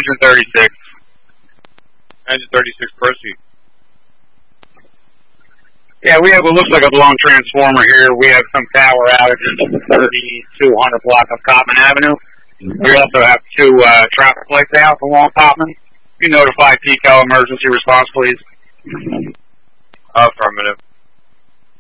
Engine 36. Engine 36, proceed. Yeah, we have what looks like a blown transformer here. We have some power outages at the 3200 block of Cottman Avenue. We also have 2 traffic lights out along Cottman. You notify PECO emergency response, please. Affirmative.